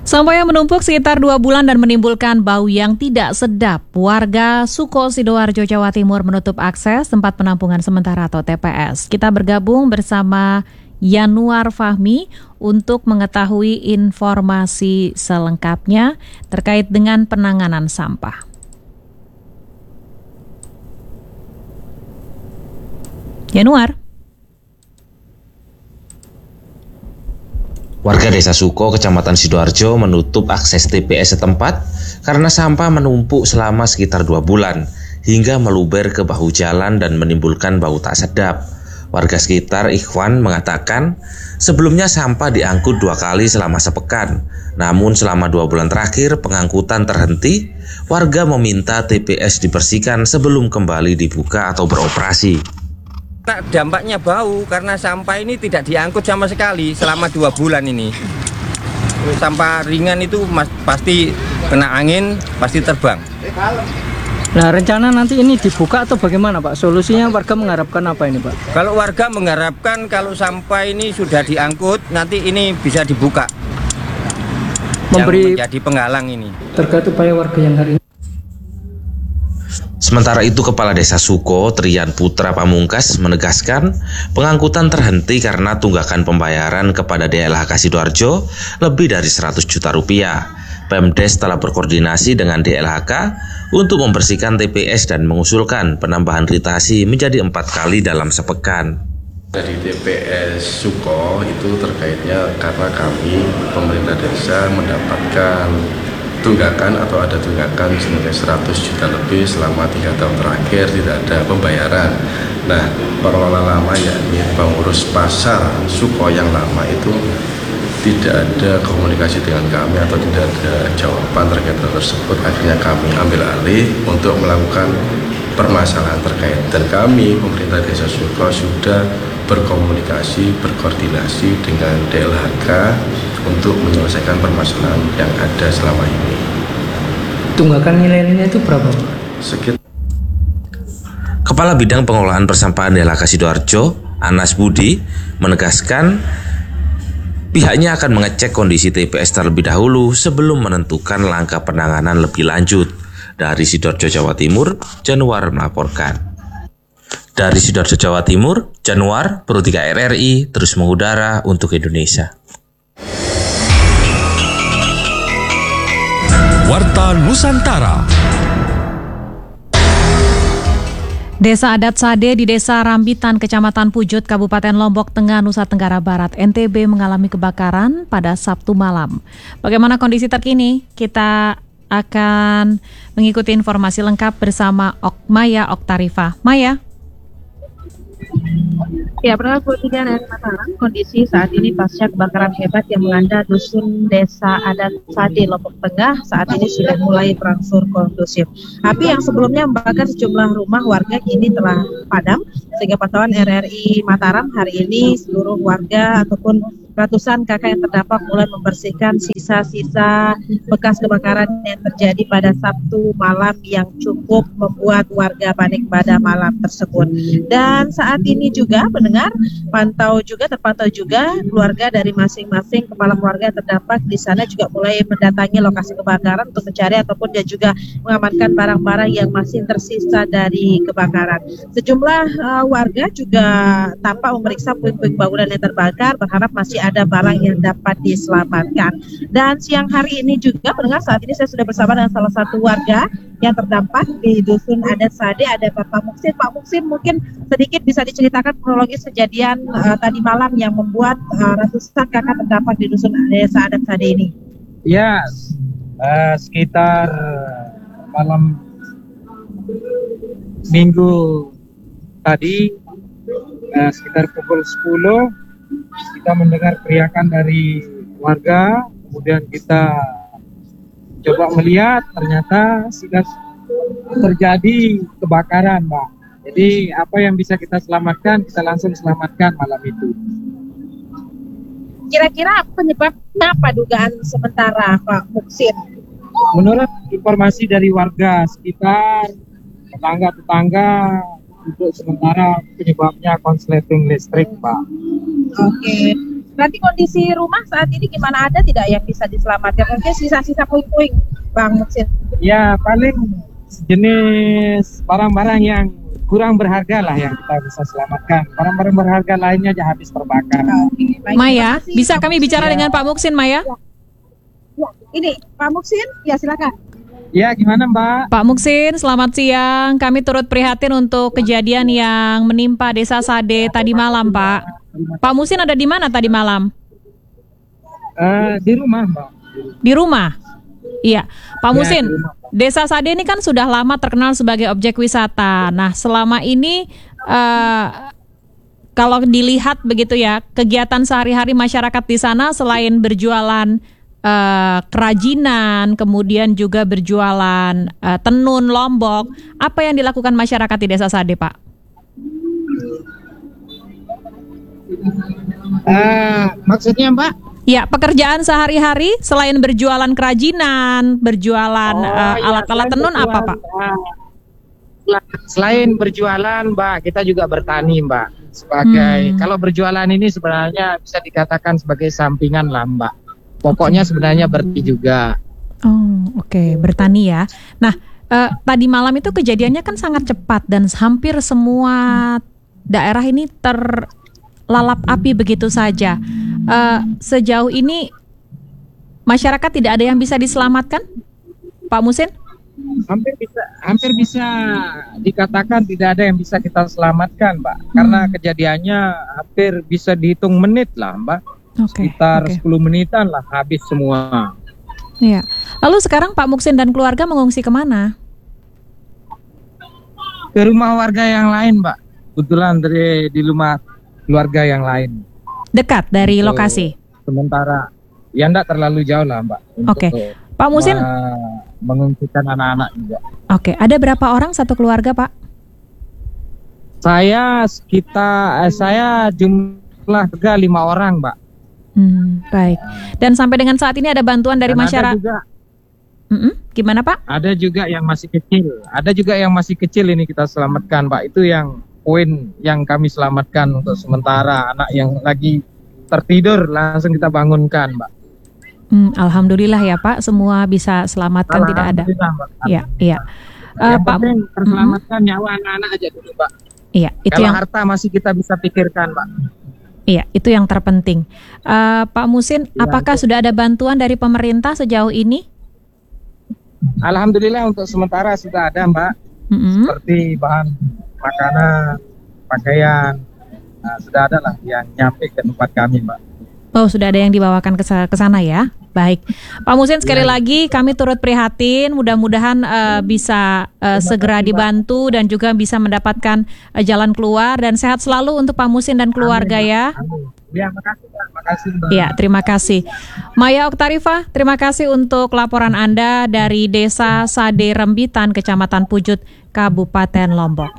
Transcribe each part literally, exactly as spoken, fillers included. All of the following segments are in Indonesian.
Sampah yang menumpuk sekitar dua bulan dan menimbulkan bau yang tidak sedap. Warga Suko, Sidoarjo, Jawa Timur menutup akses tempat penampungan sementara atau T P S. Kita bergabung bersama Yanuar Fahmi untuk mengetahui informasi selengkapnya terkait dengan penanganan sampah. Yanuar. Warga Desa Suko, Kecamatan Sidoarjo menutup akses T P S setempat karena sampah menumpuk selama sekitar dua bulan hingga meluber ke bahu jalan dan menimbulkan bau tak sedap. Warga sekitar Ikhwan mengatakan sebelumnya sampah diangkut dua kali selama sepekan. Namun selama dua bulan terakhir pengangkutan terhenti. Warga meminta T P S dibersihkan sebelum kembali dibuka atau beroperasi. Nah, dampaknya bau karena sampah ini tidak diangkut sama sekali selama dua bulan ini. Sampah ringan itu mas, pasti kena angin, pasti terbang. Nah, rencana nanti ini dibuka atau bagaimana, Pak? Solusinya warga mengharapkan apa ini, Pak? Kalau warga mengharapkan kalau sampah ini sudah diangkut, nanti ini bisa dibuka. Memberi yang menjadi penghalang ini. Terkait upaya warga yang hari ini. Sementara itu, Kepala Desa Suko, Trian Putra Pamungkas, menegaskan pengangkutan terhenti karena tunggakan pembayaran kepada D L H K Sidoarjo lebih dari seratus juta rupiah. Pemdes telah berkoordinasi dengan D L H K untuk membersihkan T P S dan mengusulkan penambahan ritasi menjadi empat kali dalam sepekan. Dari T P S Suko itu terkaitnya karena kami pemerintah desa mendapatkan tunggakan atau ada tunggakan senilai seratus juta lebih selama tiga tahun terakhir tidak ada pembayaran. Nah, pengelola lama yakni pengurus pasar Suko yang lama itu tidak ada komunikasi dengan kami atau tidak ada jawaban terkait hal tersebut. Akhirnya kami ambil alih untuk melakukan permasalahan terkait, dan kami pemerintah Desa Suko sudah berkomunikasi, berkoordinasi dengan D L H K untuk menyelesaikan permasalahan yang ada selama ini. Tunggakan nilainya itu berapa, Pak? Sekitar. Kepala Bidang Pengelolaan Persampahan D L H K Sidoarjo, Anas Budi, menegaskan pihaknya akan mengecek kondisi T P S terlebih dahulu sebelum menentukan langkah penanganan lebih lanjut. Dari Sidoarjo, Jawa Timur, Januar melaporkan. Dari Sidoarjo, Jawa Timur, Januar, Pro tiga R R I, terus mengudara untuk Indonesia. Warta Nusantara. Desa adat Sade di Desa Rambitan, Kecamatan Pujut, Kabupaten Lombok Tengah, Nusa Tenggara Barat, N T B mengalami kebakaran pada Sabtu malam. Bagaimana kondisi terkini? Kita akan mengikuti informasi lengkap bersama Ok Maya Oktarifa. Maya. Ya, pendengar Pro tiga R R I Mataram, kondisi saat ini pasca kebakaran hebat yang melanda dusun Desa Adat Sade, Lombok Tengah, saat ini sudah mulai berangsur kondusif. Api yang sebelumnya membakar sejumlah rumah warga kini telah padam, sehingga pantauan R R I Mataram hari ini seluruh warga ataupun ratusan kakak yang terdampak mulai membersihkan sisa-sisa bekas kebakaran yang terjadi pada Sabtu malam yang cukup membuat warga panik pada malam tersebut. Dan saat ini juga pendengar pantau juga terpantau juga keluarga dari masing-masing kepala keluarga terdampak di sana juga mulai mendatangi lokasi kebakaran untuk mencari ataupun dia juga mengamankan barang-barang yang masih tersisa dari kebakaran. Sejumlah uh, warga juga tampak memeriksa puing-puing bangunan yang terbakar, berharap masih ada barang yang dapat diselamatkan. Dan siang hari ini juga pendengar, saat ini saya sudah bersama dengan salah satu warga yang terdampak di dusun Adat Sade, ada Bapak Muksin. Pak Muksin, mungkin sedikit bisa diceritakan kronologis kejadian uh, tadi malam yang membuat uh, ratusan kakak terdampak di dusun Desa Adat Sade ini. Ya, uh, sekitar malam minggu tadi, uh, sekitar pukul sepuluh, kita mendengar teriakan dari warga, kemudian kita coba melihat, ternyata sudah terjadi kebakaran, Mbak. Jadi apa yang bisa kita selamatkan, kita langsung selamatkan malam itu. Kira-kira penyebabnya apa dugaan sementara, Pak Muksin? Menurut informasi dari warga sekitar, tetangga-tetangga, untuk sementara penyebabnya konsleting listrik, Pak. Oke. Berarti kondisi rumah saat ini gimana, ada tidak yang bisa diselamatkan? Mungkin sisa-sisa puing-puing, Bang Muksin. Ya paling jenis barang-barang yang kurang berharga lah yang kita bisa selamatkan. Barang-barang berharga lainnya aja habis terbakar. Oke, baik. Maya, Terima kasih, bisa Pak kami Muksin. bicara dengan Pak Muksin, Maya? Ya, ini Pak Muksin, ya silakan. Ya gimana Mbak? Pak Muksin, selamat siang. Kami turut prihatin untuk kejadian yang menimpa Desa Sade tadi malam, Pak. Pak Muksin ada di mana tadi malam? Uh, di rumah Mbak. Di rumah? Iya. Pak Ya, Muksin, di rumah. Desa Sade ini kan sudah lama terkenal sebagai objek wisata. Nah, selama ini uh, kalau dilihat begitu ya, kegiatan sehari-hari masyarakat di sana selain berjualan uh, kerajinan, kemudian juga berjualan uh, tenun, lombok, apa yang dilakukan masyarakat di Desa Sade, Pak? Uh, maksudnya Mbak? Ya, pekerjaan sehari-hari selain berjualan kerajinan, berjualan Oh, uh, iya, alat-alat selain tenun apa, berjualan, Pak? ah, Selain berjualan, Mbak, kita juga bertani, Mbak. Sebagai Hmm. kalau berjualan ini sebenarnya bisa dikatakan sebagai sampingan lah, Mbak. Pokoknya sebenarnya berarti juga. Oh, oke, bertani ya. Nah, eh, tadi malam itu kejadiannya kan sangat cepat dan hampir semua daerah ini terlalap api begitu saja. Eh, sejauh ini masyarakat tidak ada yang bisa diselamatkan, Pak Muksin? Hampir bisa hampir bisa dikatakan tidak ada yang bisa kita selamatkan, Mbak. Karena Hmm. kejadiannya hampir bisa dihitung menit lah, Mbak. Oke, Sekitar oke. sepuluh menitan lah habis semua. Iya. Lalu sekarang Pak Muksin dan keluarga mengungsi kemana? Ke rumah warga yang lain, Mbak. Kebetulan dari di rumah keluarga yang lain. Dekat dari Untuk lokasi. Sementara ya enggak terlalu jauh lah, Mbak. Untuk Oke. Pak Muksin, me- mengungsikan anak-anak juga. oke, ada berapa orang satu keluarga, Pak? Saya sekitar eh, saya jumlah keluarga lima orang, Mbak. Hmm, baik. Dan sampai dengan saat ini ada bantuan dari Dan ada masyarakat. juga Mm-mm, gimana, Pak? ada juga yang masih kecil. Ada juga yang masih kecil ini kita selamatkan, Mbak. Itu yang poin yang kami selamatkan untuk sementara. Anak yang lagi tertidur langsung kita bangunkan, Mbak. Hmm, Alhamdulillah ya Pak, semua bisa selamatkan, tidak ada. Alhamdulillah, Mbak. Iya, iya. Eh, Yang Pak, penting terselamatkan nyawa anak-anak aja dulu, Mbak. iya itu Kalau yang, harta masih kita bisa pikirkan, Mbak. iya itu yang terpenting. Eh, Pak Muksin, Iya, apakah sudah ada bantuan dari pemerintah sejauh ini? Alhamdulillah untuk sementara sudah ada, Mbak. Mm-mm. Seperti bahan makanan, pakaian, nah, sudah ada lah yang nyampe ke tempat kami, Mbak. Oh, sudah ada yang dibawakan ke sa- ke sana ya. Baik, Pak Muksin sekali Ya. lagi kami turut prihatin. Mudah-mudahan eh, bisa eh, segera dibantu dan juga bisa mendapatkan eh, jalan keluar, dan sehat selalu untuk Pak Muksin dan keluarga ya. Amin. Ya, makasih, Mbak. Makasih, Mbak. Ya, terima kasih. Maya Oktarifah, terima kasih untuk laporan Anda dari Desa Sade Rembitan, Kecamatan Pujut, Kabupaten Lombok.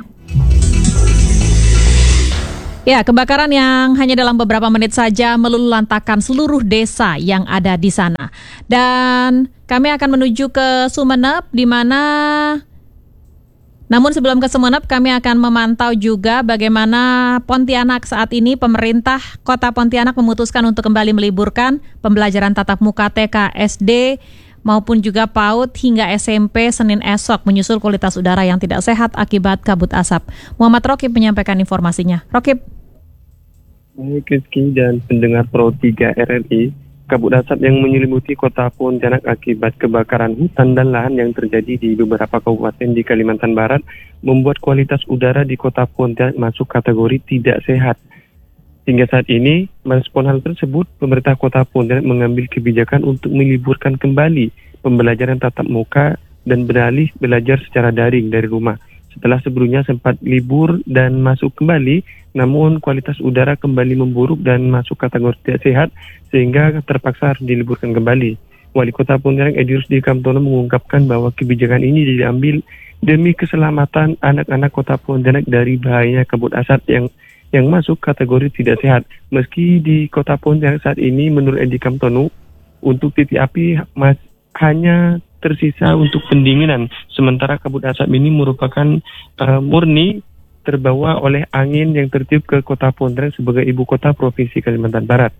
Ya, kebakaran yang hanya dalam beberapa menit saja meluluhlantakkan seluruh desa yang ada di sana. Dan kami akan menuju ke Sumeneb, di mana namun sebelum ke Sumeneb, kami akan memantau juga bagaimana Pontianak saat ini. Pemerintah Kota Pontianak memutuskan untuk kembali meliburkan pembelajaran tatap muka T K, S D, maupun juga PAUD hingga S M P Senin esok menyusul kualitas udara yang tidak sehat akibat kabut asap. Muhammad Rokib menyampaikan informasinya. Rokib. Baik Rizky dan pendengar Pro tiga R R I, kabut asap yang menyelimuti kota Pontianak akibat kebakaran hutan dan lahan yang terjadi di beberapa kabupaten di Kalimantan Barat membuat kualitas udara di kota Pontianak masuk kategori tidak sehat. Hingga saat ini, merespon hal tersebut, pemerintah kota Pontianak mengambil kebijakan untuk meliburkan kembali pembelajaran tatap muka dan beralih belajar secara daring dari rumah. Setelah sebelumnya sempat libur dan masuk kembali, namun kualitas udara kembali memburuk dan masuk kategori tidak sehat sehingga terpaksa harus diliburkan kembali. Wali Kota Pontianak Edi Rusdi Kamtono mengungkapkan bahwa kebijakan ini diambil demi keselamatan anak-anak Kota Pontianak dari bahayanya kabut asap yang yang masuk kategori tidak sehat. Meski di Kota Pontianak saat ini menurut Edi Kamtono untuk titik api mas, hanya tersisa untuk pendinginan, sementara kabut asap ini merupakan uh, murni terbawa oleh angin yang tertiup ke kota Pontianak sebagai ibu kota Provinsi Kalimantan Barat.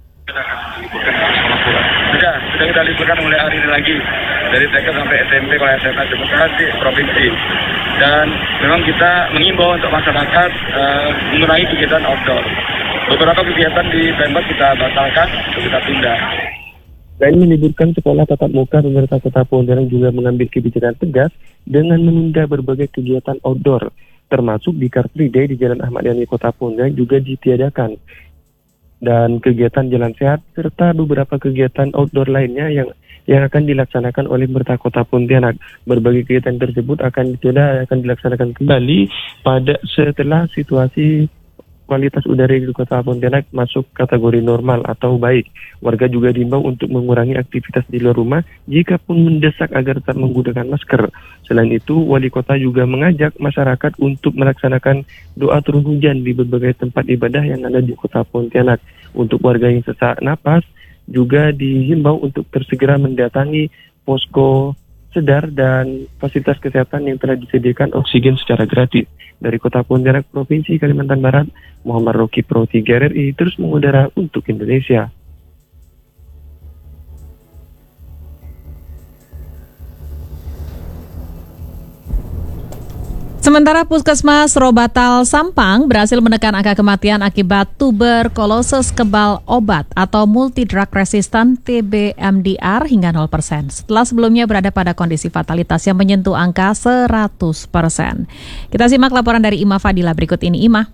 Sudah, sudah kita liburkan mulai hari ini lagi. Dari T K sampai S M P, kalau S M A sementara di provinsi. Dan memang kita mengimbau untuk masyarakat uh, mengurangi kegiatan outdoor. Beberapa kegiatan di Pemkot kita batalkan atau kita tunda. Selain meliburkan sekolah tatap muka, pemerintah kota Pontianak juga mengambil kebijakan tegas dengan menunda berbagai kegiatan outdoor, termasuk di Car Free Day di Jalan Ahmad Yani Kota Pontianak juga ditiadakan. Dan kegiatan jalan sehat serta beberapa kegiatan outdoor lainnya yang yang akan dilaksanakan oleh pemerintah Kota Pontianak. Berbagai kegiatan tersebut akan ditunda akan dilaksanakan kembali pada setelah situasi kualitas udara di Kota Pontianak masuk kategori normal atau baik. Warga juga diimbau untuk mengurangi aktivitas di luar rumah jika pun mendesak agar tetap menggunakan masker. Selain itu, Wali Kota juga mengajak masyarakat untuk melaksanakan doa turun hujan di berbagai tempat ibadah yang ada di Kota Pontianak. Untuk warga yang sesak napas, juga dihimbau untuk tersegera mendatangi posko sedar dan fasilitas kesehatan yang telah disediakan oksigen secara gratis. Dari Kota Pontianak, Provinsi Kalimantan Barat, Muhammad Roki, Pro tiga R R I, terus mengudara untuk Indonesia. Sementara Puskesmas Robatal Sampang berhasil menekan angka kematian akibat tuberkulosis kebal obat atau multidrug resistant T B M D R hingga nol persen. Setelah sebelumnya berada pada kondisi fatalitas yang menyentuh angka seratus persen. Kita simak laporan dari Ima Fadila berikut ini, Ima.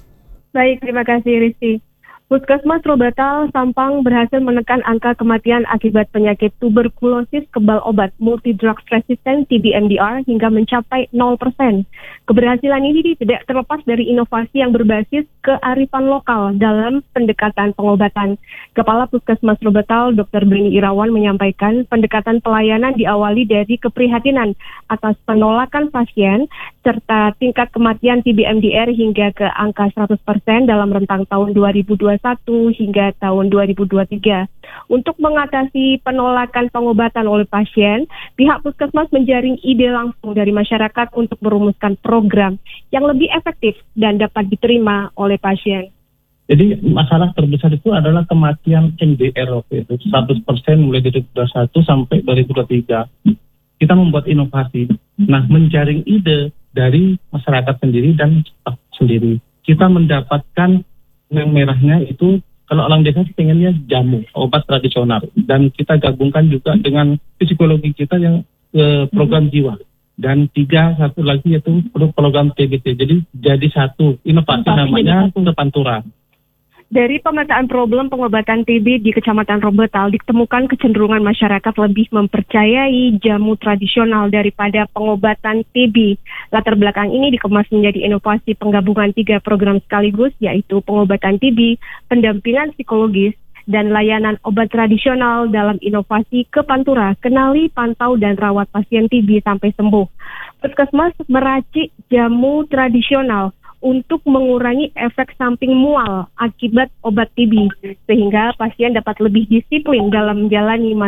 Baik, terima kasih Rizky. Puskesmas Robatal Sampang berhasil menekan angka kematian akibat penyakit tuberkulosis kebal obat multidrug resistant T B M D R hingga mencapai nol persen. Keberhasilan ini tidak terlepas dari inovasi yang berbasis kearifan lokal dalam pendekatan pengobatan. Kepala Puskesmas Robatal, Doktor Beni Irawan menyampaikan pendekatan pelayanan diawali dari keprihatinan atas penolakan pasien serta tingkat kematian T B M D R hingga ke angka seratus persen dalam rentang tahun dua ribu dua puluh satu hingga tahun dua ribu dua puluh tiga. Untuk mengatasi penolakan pengobatan oleh pasien, pihak Puskesmas menjaring ide langsung dari masyarakat untuk merumuskan program yang lebih efektif dan dapat diterima oleh pasien. Jadi masalah terbesar itu adalah kematian M D R waktu itu seratus persen mulai dari dua ribu dua puluh satu sampai dua ribu dua puluh tiga. Kita membuat inovasi. Nah, menjaring ide dari masyarakat sendiri dan staff sendiri. Kita mendapatkan yang merahnya itu kalau orang desa pengennya jamu, obat tradisional, dan kita gabungkan juga dengan psikologi kita yang eh, program jiwa, dan tiga satu lagi yaitu program T B T. Jadi jadi satu inovasi namanya Pantura. Dari pemetaan problem pengobatan T B di Kecamatan Robatal ditemukan kecenderungan masyarakat lebih mempercayai jamu tradisional daripada pengobatan T B. Latar belakang ini dikemas menjadi inovasi penggabungan tiga program sekaligus, yaitu pengobatan T B, pendampingan psikologis, dan layanan obat tradisional dalam inovasi Kepantura, kenali, pantau, dan rawat pasien T B sampai sembuh. Puskesmas meracik jamu tradisional untuk mengurangi efek samping mual akibat obat T B, sehingga pasien dapat lebih disiplin dalam menjalani